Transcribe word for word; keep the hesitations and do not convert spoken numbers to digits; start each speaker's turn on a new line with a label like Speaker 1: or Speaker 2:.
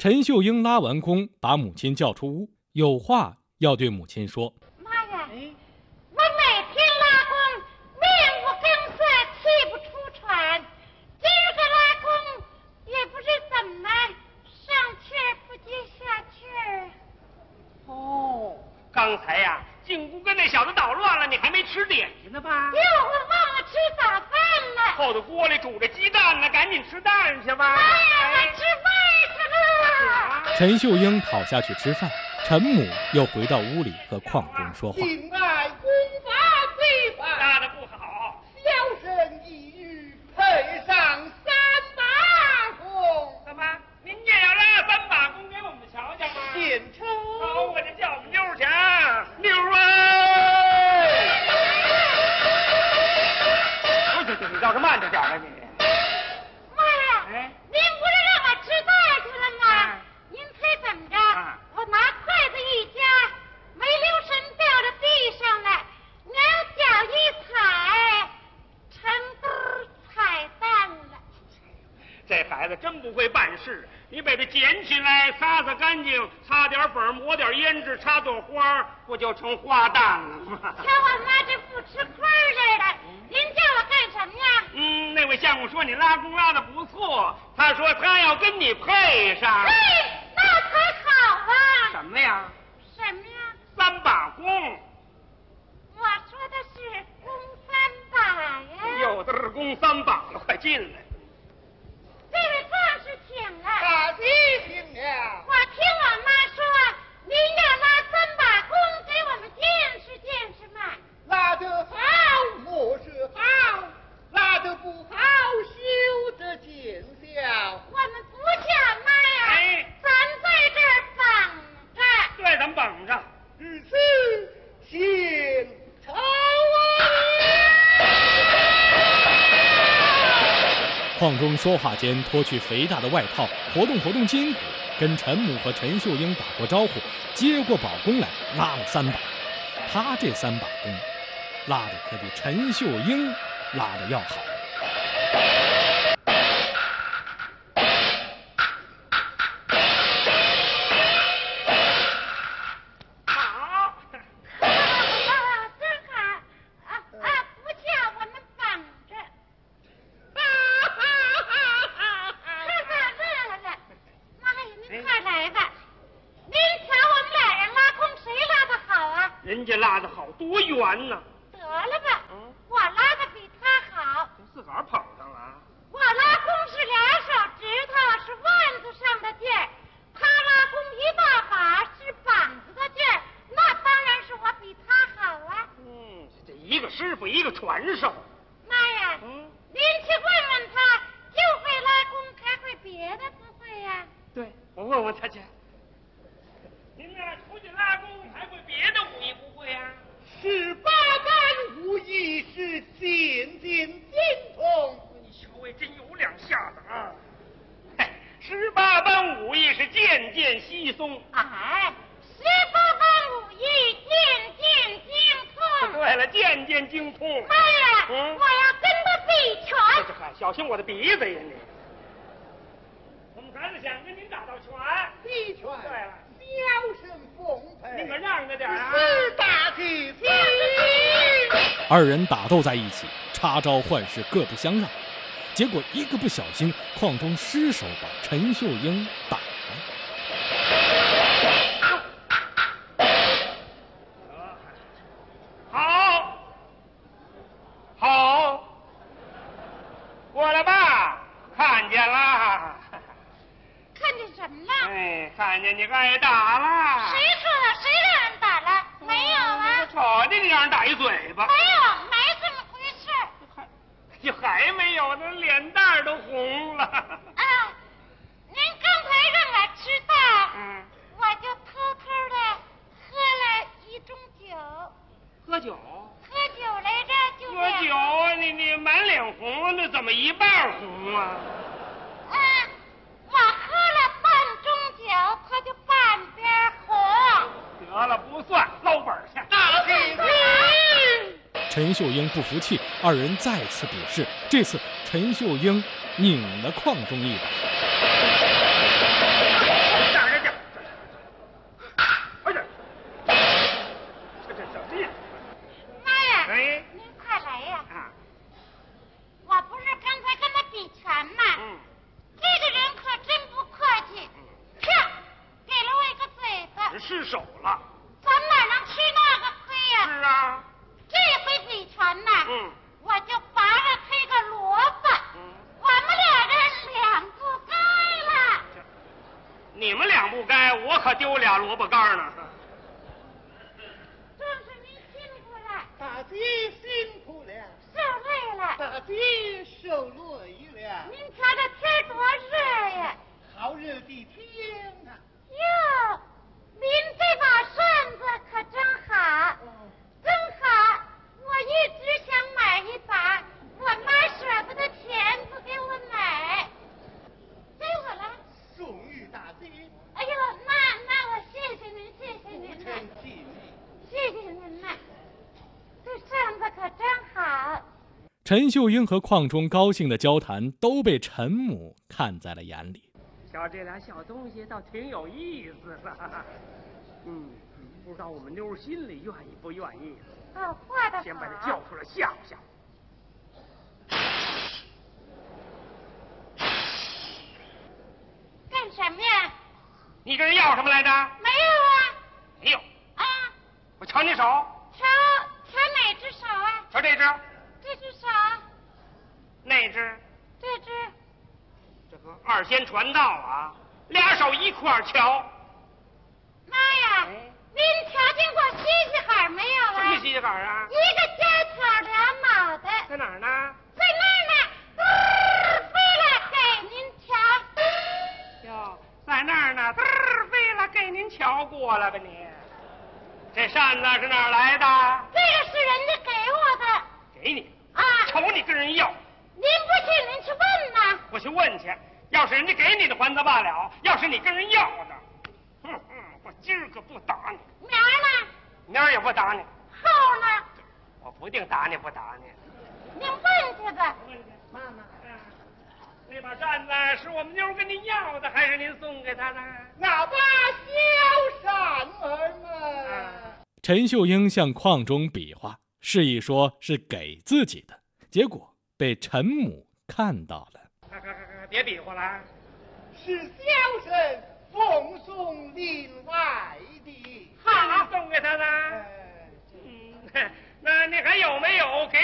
Speaker 1: 陈秀英拉完弓，把母亲叫出屋，有话要对母亲说。
Speaker 2: 妈呀，我每天拉弓，面无更色，气不出喘。今儿个拉弓，也不知怎么上气儿不接下气儿。
Speaker 3: 哦，刚才呀、啊，进屋跟那小子捣乱了，你还没吃点心呢吧？
Speaker 2: 哟，我忘了吃早饭了。
Speaker 3: 后头锅里煮着鸡蛋呢，赶紧吃蛋去吧。
Speaker 2: 妈呀，我吃饭去了。
Speaker 1: 陈秀英跑下去吃饭，陈母又回到屋里和邝中说话。
Speaker 4: 敬爱功法非凡，
Speaker 3: 拉的不好，
Speaker 4: 小生一语配上三把弓。
Speaker 3: 怎么？您也要拉三把弓给我们瞧瞧吗？
Speaker 4: 献丑。
Speaker 3: 好，我就叫我们妞儿去啊，妞儿啊！不是，你倒是慢着点吧你。
Speaker 2: 妈呀，
Speaker 3: 哎，
Speaker 2: 您不是让我吃饭去了吗？
Speaker 3: 啊、
Speaker 2: 您猜怎么着？
Speaker 3: 啊、
Speaker 2: 我拿筷子一夹，没留神掉到地上了，两脚一踩，成堆踩蛋了。
Speaker 3: 这孩子真不会办事，你把它捡起来，擦擦干净，擦点粉，抹点胭脂，插朵花，不就成花旦了吗？
Speaker 2: 瞧我妈这不吃亏似的，您叫我干什么呀？
Speaker 3: 嗯，那位相公说你拉弓拉的不错，他说他要跟你配上。
Speaker 2: 嘿，那才好啊！
Speaker 3: 什么呀？
Speaker 2: 什么呀？
Speaker 3: 三把弓。
Speaker 2: 我说的是弓三把呀。
Speaker 3: 有的是弓三把了，快进来。
Speaker 2: 这位壮士请了。
Speaker 4: 大吉请了。
Speaker 2: 我听我妈说，您要拉三把弓给我们见识见识嘛。
Speaker 4: 拉得好，莫是好；拉得不好，休得见笑。
Speaker 2: 我们不叫妈呀，
Speaker 3: 哎，
Speaker 2: 咱在这儿绑着。
Speaker 3: 对，咱们绑着。
Speaker 4: 至此，献丑啊！
Speaker 1: 邝中说话间脱去肥大的外套，活动活动筋骨，跟陈母和陈秀英打过招呼，接过宝弓来拉了三把。他这三把弓，拉的可比陈秀英拉的要好。
Speaker 3: 好，
Speaker 2: 真好啊啊！不叫我们绑着。乐了了，妈呀，您快来吧！您瞧我们俩人拉弓，谁拉的好啊？
Speaker 3: 人家拉的好，多圆呢。
Speaker 2: 得了吧，
Speaker 3: 嗯，
Speaker 2: 我拉的比他好。
Speaker 3: 自个儿捧上了。
Speaker 2: 我拉弓是俩手指头，是腕子上的劲儿；他拉弓一大把，是膀子的劲儿。那当然是我比他好啊。
Speaker 3: 嗯，这一个师傅，一个传授。
Speaker 2: 妈呀，
Speaker 3: 嗯，
Speaker 2: 您去问问他，就会拉弓，还会别的不会呀？
Speaker 3: 对，我问问他去。您呢，出去拉弓，还会别的武艺不会呀？
Speaker 4: 十八般武艺是渐渐精通。
Speaker 3: 你小尉真有两下子啊！嘿，十八般武艺是渐渐稀松。
Speaker 2: 哎，十八般武艺渐渐精通。
Speaker 3: 对了，渐渐精通。
Speaker 2: 妈呀，
Speaker 3: 嗯
Speaker 2: 我要跟他比拳。
Speaker 3: 这还小心我的鼻子呀你！我们孩子想跟您打道拳。
Speaker 4: 比拳。
Speaker 3: 对了，
Speaker 4: 小生奉陪。
Speaker 3: 您可让着点啊！
Speaker 4: 是大吉请。
Speaker 1: 二人打斗在一起，插招换式，各不相让。结果一个不小心，邝中失手把陈秀英打了。
Speaker 3: 好，好，过来吧，看见了。
Speaker 2: 看见什么了？
Speaker 3: 哎，看见你挨打了。
Speaker 2: 谁说谁让人打了？没有啊。
Speaker 3: 瞅见你让人打一嘴巴。
Speaker 2: 没有，没这么回事。
Speaker 3: 还，就还没有呢，脸蛋儿都红了。
Speaker 2: 啊，您刚才让我知道，
Speaker 3: 嗯，
Speaker 2: 我就偷偷的喝了一盅酒。
Speaker 3: 喝酒？
Speaker 2: 喝酒来着，就
Speaker 3: 喝酒啊！你你满脸红，那怎么一半红啊？
Speaker 2: 啊，我喝了半盅酒，他就半边红。
Speaker 3: 得了，不算，捞本去。
Speaker 4: 大吉请。
Speaker 1: 陈秀英不服气，二人再次比试。这次陈秀英拧了邝中一把。
Speaker 3: 手了。
Speaker 2: 咱哪能吃那个亏呀、
Speaker 3: 是啊，
Speaker 2: 这回比拳呐，
Speaker 3: 嗯，
Speaker 2: 我就罚了他一个萝卜。
Speaker 3: 嗯，
Speaker 2: 我们两人两不该了。
Speaker 3: 你们俩不该，我可丢俩萝卜干呢。
Speaker 2: 正是您辛苦了，
Speaker 4: 大姐辛苦了，
Speaker 2: 受累了。
Speaker 4: 大姐受累了。
Speaker 2: 您瞧这天多热呀！
Speaker 4: 好热的天呐、
Speaker 2: 哟，您这把扇子可真好，真好！我一直想买一把，我妈舍不得钱不给我买，给我了。
Speaker 4: 送与大姐，
Speaker 2: 哎呦，那那我谢谢您，谢谢
Speaker 4: 不
Speaker 2: 您呐，
Speaker 4: 成敬意。
Speaker 2: 谢谢您呐，这扇子可真好。
Speaker 1: 陈秀英和邝忠高兴的交谈都被陈母看在了眼里。
Speaker 3: 瞧这俩小东西倒挺有意思的。嗯，不知道我们妞儿心里愿意不愿意。
Speaker 2: 哦，画的好。
Speaker 3: 先把他叫出来吓唬吓唬。
Speaker 2: 干什么呀？
Speaker 3: 你跟人要什么来着？
Speaker 2: 没有啊。
Speaker 3: 没有。
Speaker 2: 啊，
Speaker 3: 我瞧你手，
Speaker 2: 瞧瞧哪只手啊？
Speaker 3: 瞧这只，
Speaker 2: 这只手，
Speaker 3: 那只，
Speaker 2: 这只。
Speaker 3: 这个二仙传道啊，俩手一块儿瞧。
Speaker 2: 妈呀！
Speaker 3: 哎
Speaker 2: 您瞧见过西西海没有啊？
Speaker 3: 什么西西杆啊？
Speaker 2: 一个尖挑两脑袋，
Speaker 3: 在哪儿呢？
Speaker 2: 在那儿呢，嘚飞了给您瞧。
Speaker 3: 哟，在那儿呢，嘚儿飞了，给您瞧过了吧你？这扇子是哪儿来的？
Speaker 2: 这个是人家给我的
Speaker 3: 给你，
Speaker 2: 啊！
Speaker 3: 瞅你跟人要，
Speaker 2: 您不信您去问呐。
Speaker 3: 我去问去。要是人家给你的还则罢了，要是你跟人要的，哼哼，我今儿个不打你，
Speaker 2: 明儿呢？
Speaker 3: 明儿也不打你，
Speaker 2: 后呢？
Speaker 3: 我不定打你不打你。
Speaker 2: 您问去吧。
Speaker 3: 妈妈，那把扇子是我们妞跟您要的，还是您送给她的？
Speaker 4: 那把小扇儿嘛。
Speaker 1: 陈秀英向邝忠比划，示意说是给自己的，结果被陈母看到了。
Speaker 3: 别比划了，
Speaker 4: 是小生奉送另外的。
Speaker 3: 好，送给她的。
Speaker 4: 哎
Speaker 3: 嗯，那你还有没有给